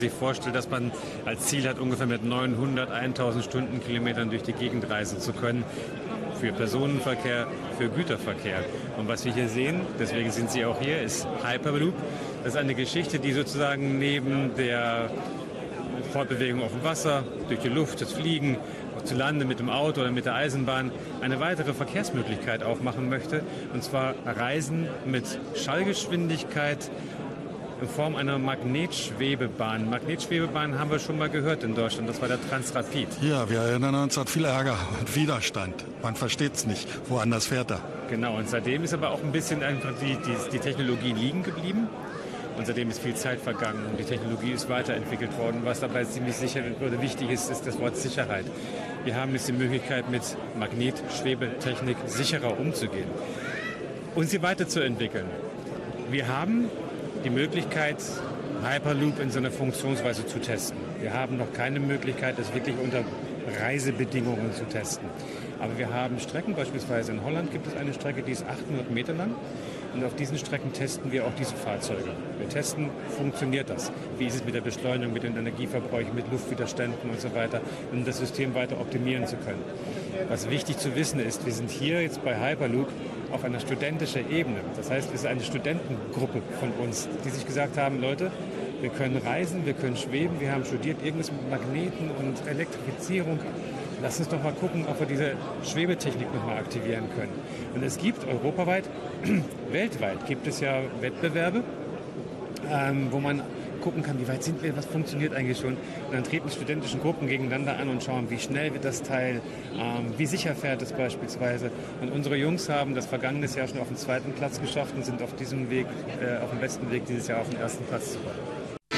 sich vorstellt, dass man als Ziel hat, ungefähr mit 1000 Stundenkilometern durch die Gegend reisen zu können. Für Personenverkehr, für Güterverkehr. Und was wir hier sehen, deswegen sind Sie auch hier, ist Hyperloop. Das ist eine Geschichte, die sozusagen neben der Fortbewegung auf dem Wasser, durch die Luft, das Fliegen, zu Lande mit dem Auto oder mit der Eisenbahn eine weitere Verkehrsmöglichkeit aufmachen möchte. Und zwar Reisen mit Schallgeschwindigkeit in Form einer Magnetschwebebahn. Magnetschwebebahn haben wir schon mal gehört in Deutschland, das war der Transrapid. Ja, wir erinnern uns an viel Ärger und Widerstand. Man versteht es nicht, woanders fährt er. Genau, und seitdem ist aber auch ein bisschen einfach die Technologie liegen geblieben. Und seitdem ist viel Zeit vergangen und die Technologie ist weiterentwickelt worden. Was dabei ziemlich sicher oder wichtig ist, ist das Wort Sicherheit. Wir haben jetzt die Möglichkeit, mit Magnetschwebetechnik sicherer umzugehen und sie weiterzuentwickeln. Wir haben die Möglichkeit, Hyperloop in so einer Funktionsweise zu testen. Wir haben noch keine Möglichkeit, das wirklich unter Reisebedingungen zu testen. Aber wir haben Strecken, beispielsweise in Holland gibt es eine Strecke, die ist 800 Meter lang. Und auf diesen Strecken testen wir auch diese Fahrzeuge. Wir testen, funktioniert das? Wie ist es mit der Beschleunigung, mit den Energieverbräuchen, mit Luftwiderständen und so weiter, um das System weiter optimieren zu können. Was wichtig zu wissen ist, wir sind hier jetzt bei Hyperloop auf einer studentischen Ebene. Das heißt, wir sind eine Studentengruppe von uns, die sich gesagt haben, Leute, wir können reisen, wir können schweben, wir haben studiert irgendwas mit Magneten und Elektrifizierung. Lass uns doch mal gucken, ob wir diese Schwebetechnik nochmal aktivieren können. Und es gibt europaweit, weltweit gibt es ja Wettbewerbe, wo man gucken kann, wie weit sind wir, was funktioniert eigentlich schon. Und dann treten studentische Gruppen gegeneinander an und schauen, wie schnell wird das Teil, wie sicher fährt es beispielsweise. Und unsere Jungs haben das vergangenes Jahr schon auf den 2. Platz geschafft und sind auf diesem Weg, auf dem besten Weg, dieses Jahr auf den 1. Platz zu kommen.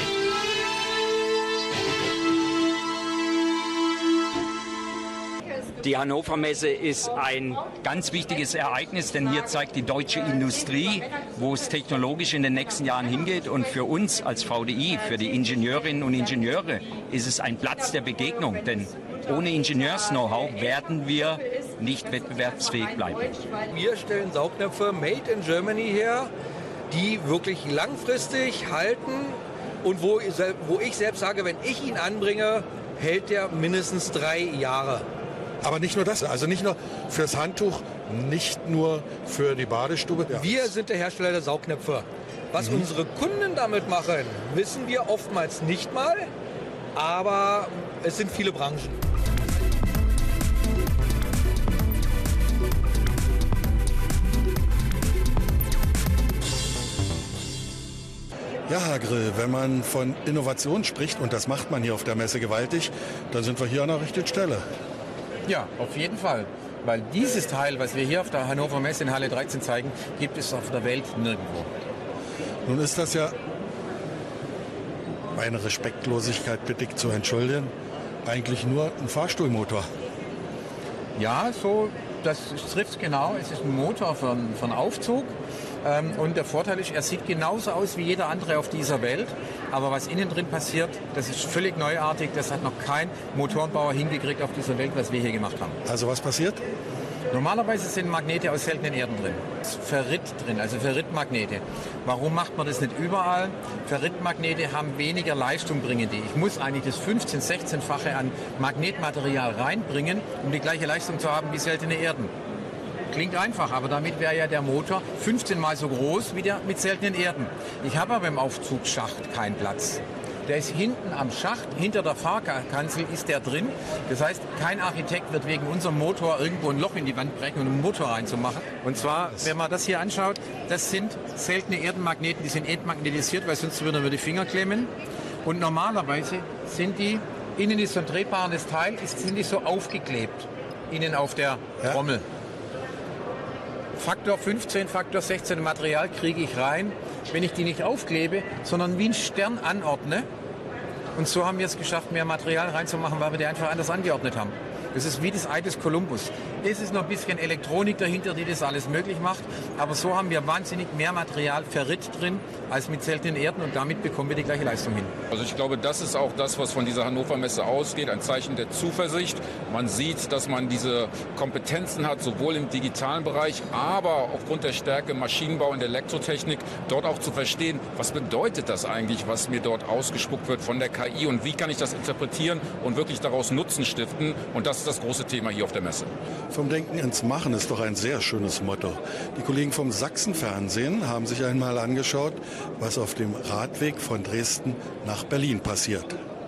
Die Hannover Messe ist ein ganz wichtiges Ereignis, denn hier zeigt die deutsche Industrie, wo es technologisch in den nächsten Jahren hingeht. Und für uns als VDI, für die Ingenieurinnen und Ingenieure, ist es ein Platz der Begegnung. Denn ohne Ingenieurs-Know-how werden wir nicht wettbewerbsfähig bleiben. Wir stellen Saugnäpfe made in Germany her, die wirklich langfristig halten und wo ich selbst sage, wenn ich ihn anbringe, hält der mindestens 3 Jahre. Aber nicht nur das, also nicht nur fürs Handtuch, nicht nur für die Badestube. Ja. Wir sind der Hersteller der Saugnäpfe. Was unsere Kunden damit machen, wissen wir oftmals nicht mal, aber es sind viele Branchen. Ja, Herr Grill, wenn man von Innovation spricht, und das macht man hier auf der Messe gewaltig, dann sind wir hier an der richtigen Stelle. Ja, auf jeden Fall. Weil dieses Teil, was wir hier auf der Hannover Messe in Halle 13 zeigen, gibt es auf der Welt nirgendwo. Nun ist das ja, meine Respektlosigkeit bitte ich zu entschuldigen, eigentlich nur ein Fahrstuhlmotor. Ja, so, das trifft es genau. Es ist ein Motor von Aufzug. Und der Vorteil ist, er sieht genauso aus wie jeder andere auf dieser Welt. Aber was innen drin passiert, das ist völlig neuartig. Das hat noch kein Motorenbauer hingekriegt auf dieser Welt, was wir hier gemacht haben. Also was passiert? Normalerweise sind Magnete aus seltenen Erden drin. Ferrit drin, also Ferritmagnete. Warum macht man das nicht überall? Ferritmagnete haben weniger Leistung, bringen die. Ich muss eigentlich das 15-, 16-fache an Magnetmaterial reinbringen, um die gleiche Leistung zu haben wie seltene Erden. Klingt einfach, aber damit wäre ja der Motor 15 Mal so groß wie der mit seltenen Erden. Ich habe aber im Aufzugsschacht keinen Platz. Der ist hinten am Schacht, hinter der Fahrkanzel ist der drin. Das heißt, kein Architekt wird wegen unserem Motor irgendwo ein Loch in die Wand brechen, um einen Motor reinzumachen. Und zwar, wenn man das hier anschaut, das sind seltene Erdenmagneten, die sind entmagnetisiert, weil sonst würden wir die Finger klemmen. Und normalerweise sind die, innen ist so ein drehbares Teil, sind die so aufgeklebt, innen auf der Trommel. Faktor 15, Faktor 16 Material kriege ich rein, wenn ich die nicht aufklebe, sondern wie ein Stern anordne. Und so haben wir es geschafft, mehr Material reinzumachen, weil wir die einfach anders angeordnet haben. Das ist wie das Ei des Kolumbus. Es ist noch ein bisschen Elektronik dahinter, die das alles möglich macht. Aber so haben wir wahnsinnig mehr Material Ferrit drin als mit seltenen Erden und damit bekommen wir die gleiche Leistung hin. Also ich glaube, das ist auch das, was von dieser Hannover Messe ausgeht, ein Zeichen der Zuversicht. Man sieht, dass man diese Kompetenzen hat, sowohl im digitalen Bereich, aber aufgrund der Stärke im Maschinenbau und der Elektrotechnik, dort auch zu verstehen, was bedeutet das eigentlich, was mir dort ausgespuckt wird von der KI und wie kann ich das interpretieren und wirklich daraus Nutzen stiften. Und das ist das große Thema hier auf der Messe. Vom Denken ins Machen ist doch ein sehr schönes Motto. Die Kollegen vom Sachsenfernsehen haben sich einmal angeschaut, was auf dem Radweg von Dresden nach Berlin passiert.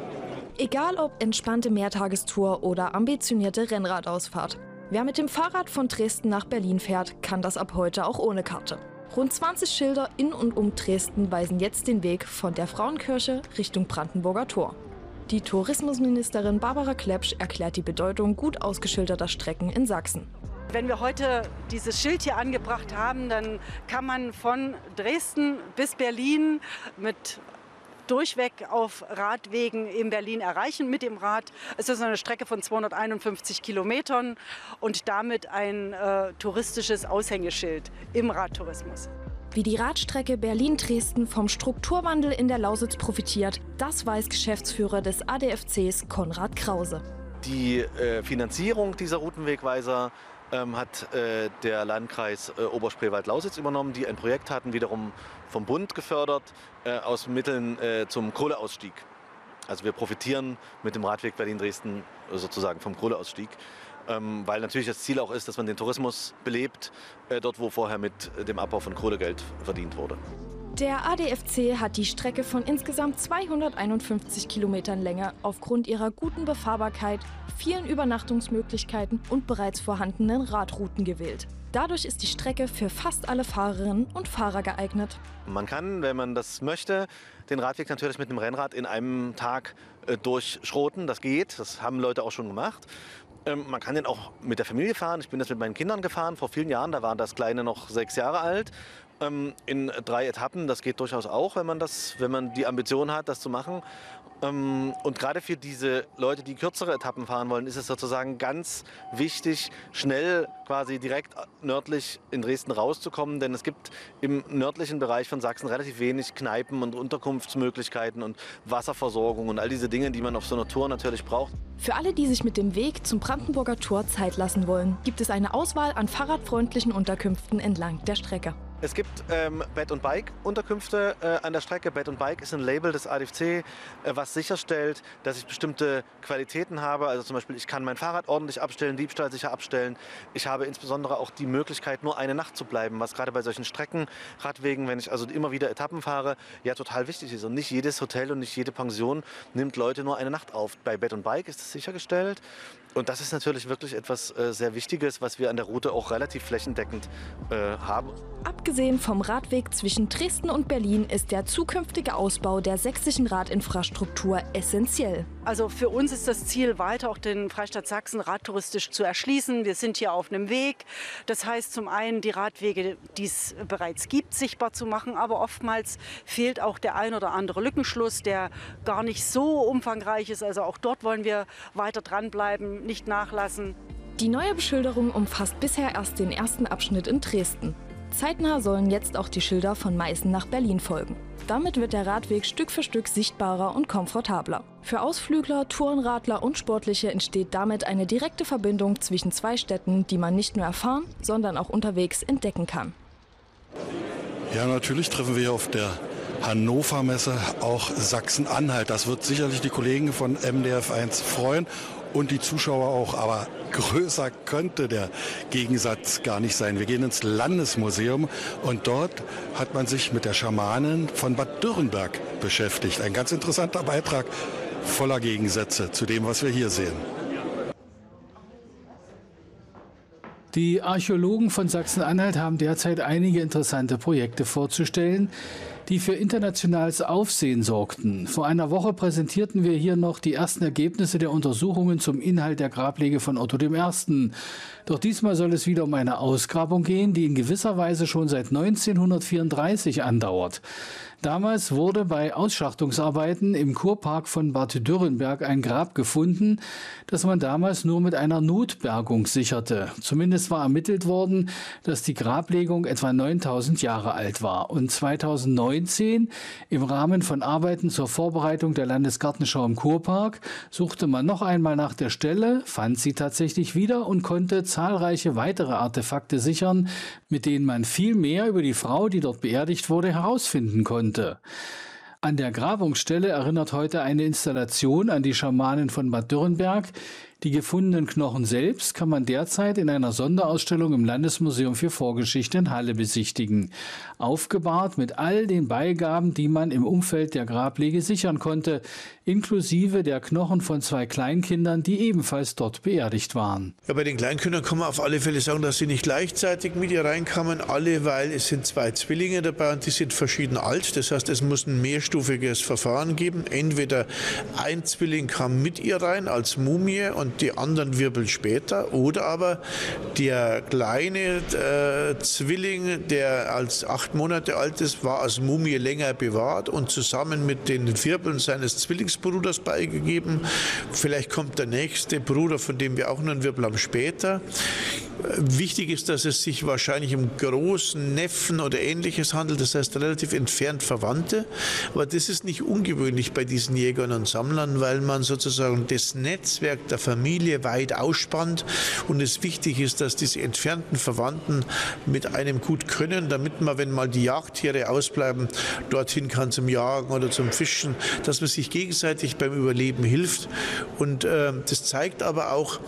Egal ob entspannte Mehrtagestour oder ambitionierte Rennradausfahrt. Wer mit dem Fahrrad von Dresden nach Berlin fährt, kann das ab heute auch ohne Karte. Rund 20 Schilder in und um Dresden weisen jetzt den Weg von der Frauenkirche Richtung Brandenburger Tor. Die Tourismusministerin Barbara Klepsch erklärt die Bedeutung gut ausgeschilderter Strecken in Sachsen. Wenn wir heute dieses Schild hier angebracht haben, dann kann man von Dresden bis Berlin mit durchweg auf Radwegen in Berlin erreichen mit dem Rad. Es ist eine Strecke von 251 Kilometern und damit ein touristisches Aushängeschild im Radtourismus. Wie die Radstrecke Berlin-Dresden vom Strukturwandel in der Lausitz profitiert, das weiß Geschäftsführer des ADFCs Konrad Krause. Die Finanzierung dieser Routenwegweiser hat der Landkreis Oberspreewald-Lausitz übernommen, die ein Projekt hatten, wiederum vom Bund gefördert, aus Mitteln zum Kohleausstieg. Also wir profitieren mit dem Radweg Berlin-Dresden sozusagen vom Kohleausstieg, weil natürlich das Ziel auch ist, dass man den Tourismus belebt, dort wo vorher mit dem Abbau von Kohlegeld verdient wurde. Der ADFC hat die Strecke von insgesamt 251 Kilometern Länge aufgrund ihrer guten Befahrbarkeit, vielen Übernachtungsmöglichkeiten und bereits vorhandenen Radrouten gewählt. Dadurch ist die Strecke für fast alle Fahrerinnen und Fahrer geeignet. Man kann, wenn man das möchte, den Radweg natürlich mit einem Rennrad in einem Tag durchschroten. Das geht, das haben Leute auch schon gemacht. Man kann den auch mit der Familie fahren. Ich bin das mit meinen Kindern gefahren vor vielen Jahren, da war das Kleine noch 6 Jahre alt. In 3 Etappen, das geht durchaus auch, wenn man die Ambition hat, das zu machen. Und gerade für diese Leute, die kürzere Etappen fahren wollen, ist es sozusagen ganz wichtig, schnell quasi direkt nördlich in Dresden rauszukommen. Denn es gibt im nördlichen Bereich von Sachsen relativ wenig Kneipen und Unterkunftsmöglichkeiten und Wasserversorgung und all diese Dinge, die man auf so einer Tour natürlich braucht. Für alle, die sich mit dem Weg zum Brandenburger Tor Zeit lassen wollen, gibt es eine Auswahl an fahrradfreundlichen Unterkünften entlang der Strecke. Es gibt Bed- und Bike-Unterkünfte an der Strecke. Bed und Bike ist ein Label des ADFC, was sicherstellt, dass ich bestimmte Qualitäten habe. Also zum Beispiel, ich kann mein Fahrrad ordentlich abstellen, diebstahlsicher abstellen. Ich habe insbesondere auch die Möglichkeit, nur eine Nacht zu bleiben, was gerade bei solchen Streckenradwegen, wenn ich also immer wieder Etappen fahre, ja total wichtig ist. Und nicht jedes Hotel und nicht jede Pension nimmt Leute nur eine Nacht auf. Bei Bed und Bike ist das sichergestellt. Und das ist natürlich wirklich etwas sehr Wichtiges, was wir an der Route auch relativ flächendeckend haben. Abgesehen vom Radweg zwischen Dresden und Berlin ist der zukünftige Ausbau der sächsischen Radinfrastruktur essentiell. Also für uns ist das Ziel, weiter auch den Freistaat Sachsen radtouristisch zu erschließen. Wir sind hier auf einem Weg. Das heißt zum einen, die Radwege, die es bereits gibt, sichtbar zu machen. Aber oftmals fehlt auch der ein oder andere Lückenschluss, der gar nicht so umfangreich ist. Also auch dort wollen wir weiter dranbleiben, nicht nachlassen. Die neue Beschilderung umfasst bisher erst den ersten Abschnitt in Dresden. Zeitnah sollen jetzt auch die Schilder von Meißen nach Berlin folgen. Damit wird der Radweg Stück für Stück sichtbarer und komfortabler. Für Ausflügler, Tourenradler und Sportliche entsteht damit eine direkte Verbindung zwischen 2 Städten, die man nicht nur erfahren, sondern auch unterwegs entdecken kann. Ja, natürlich treffen wir hier auf der Hannover Messe auch Sachsen-Anhalt. Das wird sicherlich die Kollegen von MDF1 freuen und die Zuschauer auch. Aber größer könnte der Gegensatz gar nicht sein. Wir gehen ins Landesmuseum und dort hat man sich mit der Schamanin von Bad Dürrenberg beschäftigt. Ein ganz interessanter Beitrag voller Gegensätze zu dem, was wir hier sehen. Die Archäologen von Sachsen-Anhalt haben derzeit einige interessante Projekte vorzustellen. die für internationales Aufsehen sorgten. Vor einer Woche präsentierten wir hier noch die ersten Ergebnisse der Untersuchungen zum Inhalt der Grablege von Otto I. Doch diesmal soll es wieder um eine Ausgrabung gehen, die in gewisser Weise schon seit 1934 andauert. Damals wurde bei Ausschachtungsarbeiten im Kurpark von Bad Dürrenberg ein Grab gefunden, das man damals nur mit einer Notbergung sicherte. Zumindest war ermittelt worden, dass die Grablegung etwa 9000 Jahre alt war. Und 2019, im Rahmen von Arbeiten zur Vorbereitung der Landesgartenschau im Kurpark, suchte man noch einmal nach der Stelle, fand sie tatsächlich wieder und konnte zahlreiche weitere Artefakte sichern, mit denen man viel mehr über die Frau, die dort beerdigt wurde, herausfinden konnte. An der Grabungsstelle erinnert heute eine Installation an die Schamanen von Bad Dürrenberg. Die gefundenen Knochen selbst kann man derzeit in einer Sonderausstellung im Landesmuseum für Vorgeschichte in Halle besichtigen. Aufgebahrt mit all den Beigaben, die man im Umfeld der Grablege sichern konnte, inklusive der Knochen von 2 Kleinkindern, die ebenfalls dort beerdigt waren. Ja, bei den Kleinkindern kann man auf alle Fälle sagen, dass sie nicht gleichzeitig mit ihr reinkamen. Alle, weil es sind 2 Zwillinge dabei und die sind verschieden alt. Das heißt, es muss ein mehrstufiges Verfahren geben. Entweder ein Zwilling kam mit ihr rein als Mumie und die anderen wirbeln später. Oder aber der kleine Zwilling, der als 8 Monate alt ist, war als Mumie länger bewahrt und zusammen mit den Wirbeln seines Zwillingsbruders beigegeben. Vielleicht kommt der nächste Bruder, von dem wir auch noch einen Wirbel haben, später. Wichtig ist, dass es sich wahrscheinlich um großen Neffen oder Ähnliches handelt, das heißt relativ entfernt Verwandte. Aber das ist nicht ungewöhnlich bei diesen Jägern und Sammlern, weil man sozusagen das Netzwerk der Familie weit ausspannt und es wichtig ist, dass diese entfernten Verwandten mit einem gut können, damit man, wenn mal die Jagdtiere ausbleiben, dorthin kann zum Jagen oder zum Fischen, dass man sich gegenseitig beim Überleben hilft. Und das zeigt aber auch,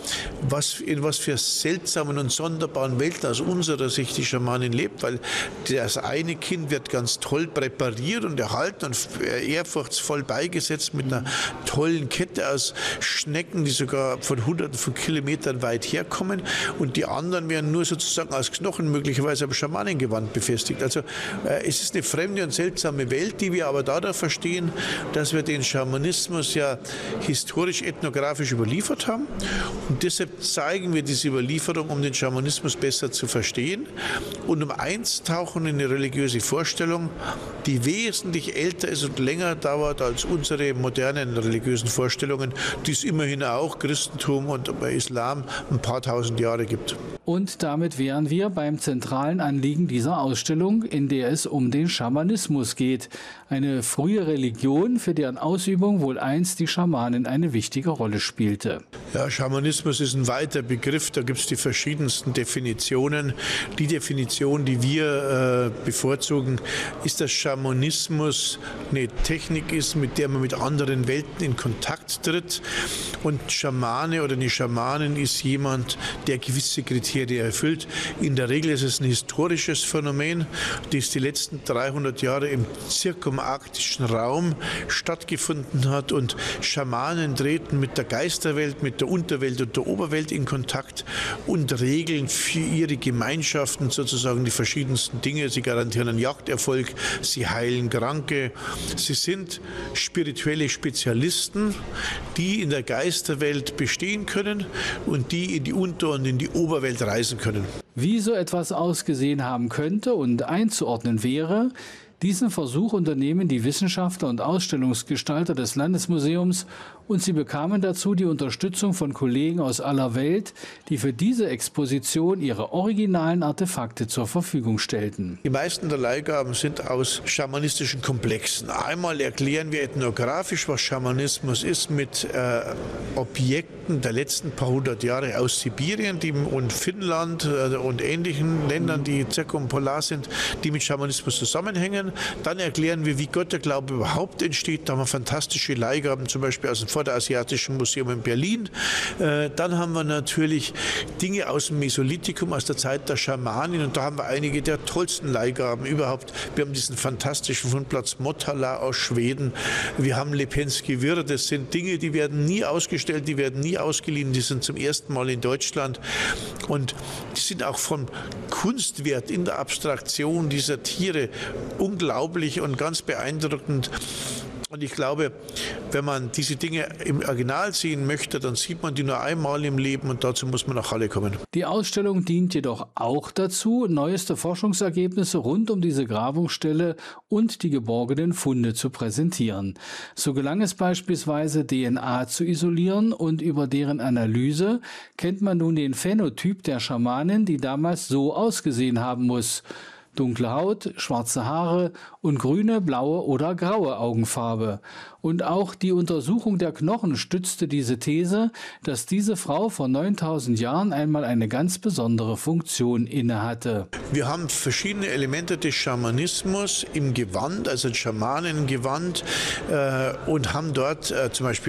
in was für seltsamen und sonderbaren Welten aus unserer Sicht die Schamanin lebt, weil das eine Kind wird ganz toll präpariert und erhalten und ehrfurchtsvoll beigesetzt mit einer tollen Kette aus Schnecken, die sogar von Hunderten von Kilometern weit herkommen, und die anderen werden nur sozusagen als Knochen möglicherweise am Schamanengewand befestigt. Also es ist eine fremde und seltsame Welt, die wir aber dadurch verstehen, dass wir den Schamanismus ja historisch ethnografisch überliefert haben, und deshalb zeigen wir diese Überlieferung, um den Schamanismus besser zu verstehen und um einzutauchen in eine religiöse Vorstellung, die wesentlich älter ist und länger dauert als unsere modernen religiösen Vorstellungen, die es immerhin auch Christentum und Islam ein paar tausend Jahre gibt. Und damit wären wir beim zentralen Anliegen dieser Ausstellung, in der es um den Schamanismus geht. Eine frühe Religion, für deren Ausübung wohl einst die Schamanin eine wichtige Rolle spielte. Ja, Schamanismus ist ein weiter Begriff, da gibt es die verschiedensten Definitionen. Die Definition, die wir bevorzugen, ist, dass Schamanismus eine Technik ist, mit der man mit anderen Welten in Kontakt tritt. Und Schamane oder eine Schamanin ist jemand, der gewisse Kriterien erfüllt. In der Regel ist es ein historisches Phänomen, das die letzten 300 Jahre im zirkumarktischen Raum stattgefunden hat. Und Schamanen treten mit der Geisterwelt, mit der Unterwelt und der Oberwelt in Kontakt und regeln für ihre Gemeinschaften sozusagen die verschiedensten Dinge. Sie garantieren einen Jagderfolg, sie heilen Kranke. Sie sind spirituelle Spezialisten, die in der Geisterwelt bestehen können und die in die Unter- und in die Oberwelt reisen können. Wie so etwas ausgesehen haben könnte und einzuordnen wäre, diesen Versuch unternehmen die Wissenschaftler und Ausstellungsgestalter des Landesmuseums, und sie bekamen dazu die Unterstützung von Kollegen aus aller Welt, die für diese Exposition ihre originalen Artefakte zur Verfügung stellten. Die meisten der Leihgaben sind aus schamanistischen Komplexen. Einmal erklären wir ethnografisch, was Schamanismus ist, mit Objekten der letzten paar hundert Jahre aus Sibirien und Finnland und ähnlichen Ländern, die zirkumpolar sind, die mit Schamanismus zusammenhängen. Dann erklären wir, wie Götterglaube überhaupt entsteht. Da haben wir fantastische Leihgaben, zum Beispiel aus dem Vorderasiatischen Museum in Berlin. Dann haben wir natürlich Dinge aus dem Mesolithikum, aus der Zeit der Schamanen, und da haben wir einige der tollsten Leihgaben überhaupt. Wir haben diesen fantastischen Fundplatz Motala aus Schweden. Wir haben Lepenski Vir. Das sind Dinge, die werden nie ausgestellt, die werden nie ausgeliehen, die sind zum ersten Mal in Deutschland, und die sind auch vom Kunstwert in der Abstraktion dieser Tiere unglaublich unglaublich und ganz beeindruckend. Und ich glaube, wenn man diese Dinge im Original sehen möchte, dann sieht man die nur einmal im Leben und dazu muss man nach Halle kommen. Die Ausstellung dient jedoch auch dazu, neueste Forschungsergebnisse rund um diese Grabungsstelle und die geborgenen Funde zu präsentieren. So gelang es beispielsweise, DNA zu isolieren und über deren Analyse kennt man nun den Phänotyp der Schamanin, die damals so ausgesehen haben muss. Dunkle Haut, schwarze Haare und grüne, blaue oder graue Augenfarbe. Und auch die Untersuchung der Knochen stützte diese These, dass diese Frau vor 9000 Jahren einmal eine ganz besondere Funktion innehatte. Wir haben verschiedene Elemente des Schamanismus im Gewand, also Schamanengewand, und haben dort zum Beispiel